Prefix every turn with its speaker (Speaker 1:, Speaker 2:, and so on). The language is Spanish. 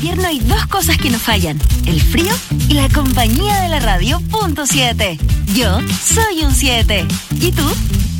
Speaker 1: invierno hay dos cosas que nos fallan: el frío y la compañía de la radio. Punto 7. Yo soy un 7. ¿Y tú?